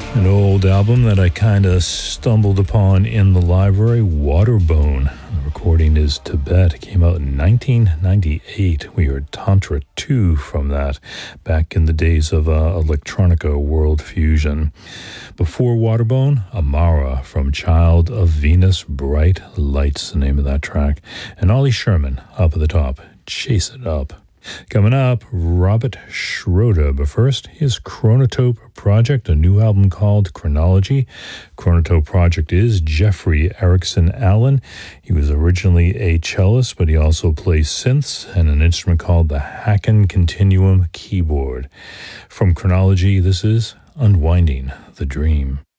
An old album that I kind of stumbled upon in the library, Waterbone. The recording is Tibet. It came out in 1998. We heard Tantra 2 from that back in the days of electronica world fusion. Before Waterbone, Amara from Child of Venus, Bright Lights, the name of that track. And Ollie Sherman up at the top, Chase It Up. Coming up, Robert Schroeder, but first, his Chronotope Project, a new album called Chronology. Chronotope Project is Jeffrey Erickson Allen. He was originally a cellist, but he also plays synths and an instrument called the Hacken Continuum keyboard. From Chronology, this is Unwinding the Dream.